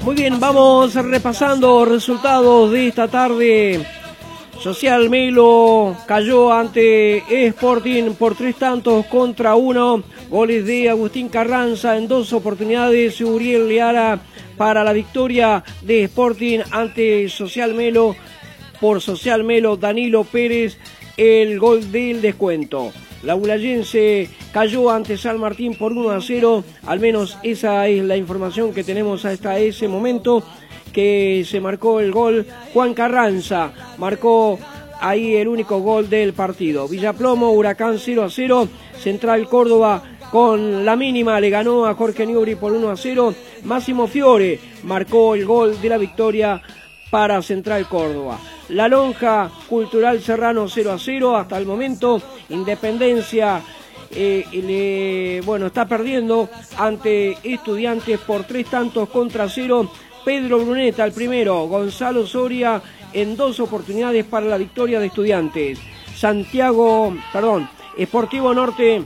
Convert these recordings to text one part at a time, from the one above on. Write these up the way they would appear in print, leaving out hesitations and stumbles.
Muy bien, vamos repasando resultados de esta tarde. Social Melo cayó ante Sporting por 3-1. Goles de Agustín Carranza en 2 oportunidades. Uriel Leara para la victoria de Sporting ante Social Melo. Por Social Melo, Danilo Pérez, el gol del descuento. La Bulayense cayó ante San Martín por 1-0. Al menos esa es la información que tenemos hasta ese momento, que se marcó el gol. Juan Carranza marcó ahí el único gol del partido. Villaplomo, Huracán 0-0. Central Córdoba con la mínima le ganó a Jorge Newbery por 1-0. Máximo Fiore marcó el gol de la victoria para Central Córdoba. La Lonja Cultural Serrano 0-0 hasta el momento. Independencia está perdiendo ante Estudiantes por 3-0. Pedro Bruneta el primero, Gonzalo Soria en 2 oportunidades para la victoria de Estudiantes. Sportivo Norte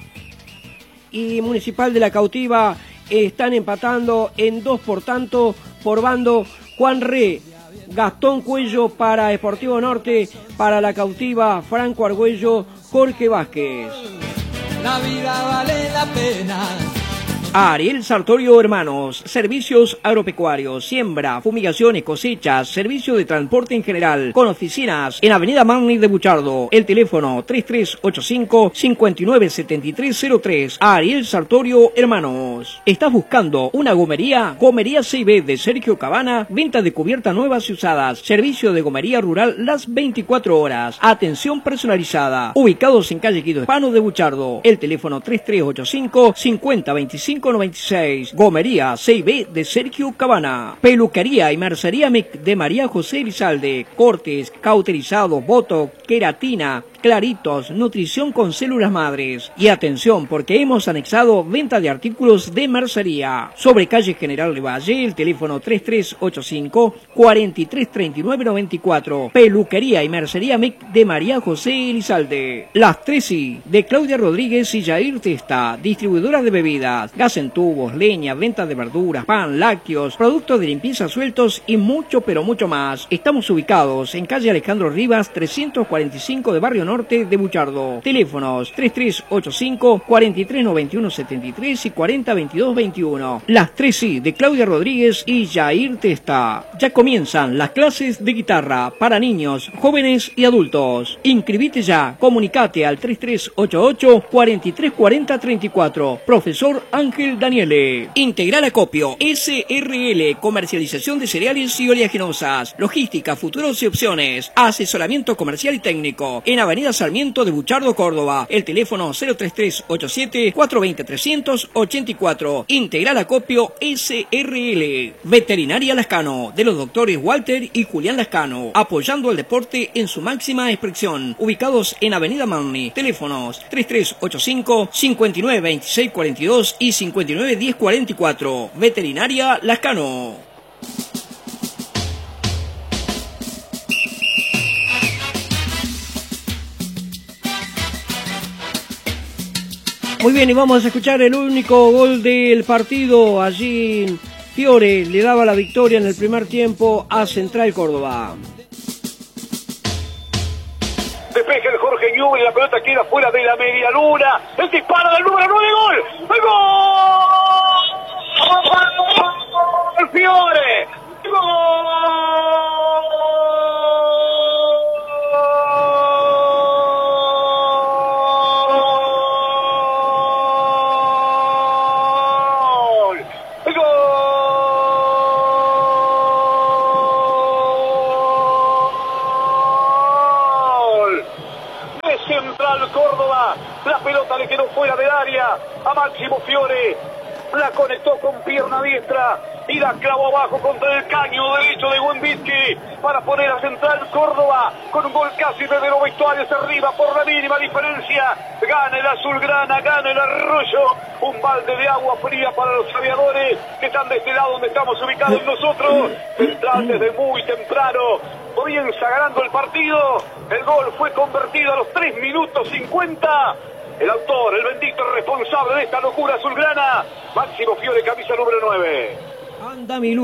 y Municipal de la Cautiva están empatando en 2 por tanto por bando. Juan Re, Gastón Cuello para Sportivo Norte, para la Cautiva Franco Argüello, Jorge Vázquez. La vida vale la pena. Ariel Sartorio Hermanos, servicios agropecuarios, siembra, fumigaciones, cosechas, servicio de transporte en general, con oficinas en Avenida Magni de Buchardo. El teléfono 3385-597303. Ariel Sartorio Hermanos. ¿Estás buscando una gomería? Gomería CIB de Sergio Cabana, venta de cubiertas nuevas y usadas, servicio de gomería rural las 24 horas, atención personalizada. Ubicados en calle Guido Hispano de Buchardo. El teléfono 3385-502596. Gomería CIB de Sergio Cabana. Peluquería y mercería de María José Elizalde. Cortes, cauterizados, botox, queratina, claritos, nutrición con células madres. Y atención, porque hemos anexado venta de artículos de mercería. Sobre calle General de Valle, el teléfono 3385-433994. Peluquería y mercería de María José Elizalde. Las 3i de Claudia Rodríguez y Jair Testa, distribuidora de bebidas, gas en tubos, leña, venta de verduras, pan, lácteos, productos de limpieza sueltos y mucho, pero mucho más. Estamos ubicados en calle Alejandro Rivas, 345 de Barrio Norte de Buchardo. Teléfonos 3385-439173 y 402221. Las 3i de Claudia Rodríguez y Jair Testa. Ya comienzan las clases de guitarra para niños, jóvenes y adultos. Inscribite ya, comunicate al 3388-434034. Profesor Ángel Daniele. Integral Acopio SRL, comercialización de cereales y oleaginosas, logística, futuros y opciones, asesoramiento comercial y técnico, en Avenida Sarmiento de Buchardo, Córdoba. El teléfono 03387-420-384. Integral Acopio SRL. Veterinaria Lascano, de los doctores Walter y Julián Lascano, apoyando al deporte en su máxima expresión. Ubicados en Avenida Magni. Teléfonos 3385-592642 y 591044. Veterinaria Lascano. Muy bien, y vamos a escuchar el único gol del partido. Allí Fiore le daba la victoria en el primer tiempo a Central Córdoba. Despeja el Jorge Newbery, la pelota queda fuera de la media luna. El disparo del número 9, gol. ¡El gol! ¡El Fiore! Central Córdoba, la pelota le quedó fuera del área a Máximo Fiore, la conectó con pierna diestra y la clavó abajo contra el caño derecho de Wenbitzki para poner a Central Córdoba con un gol casi desde los vestuarios arriba por la mínima diferencia. Gana el azulgrana, gana el Arroyo, un balde de agua fría para los aviadores que están de este lado donde estamos ubicados nosotros. Central desde muy temprano comienza ganando el partido. El gol fue convertido a los 3 minutos 50. El autor, el bendito responsable de esta locura azulgrana, Máximo Fiore, camisa número 9. Anda mi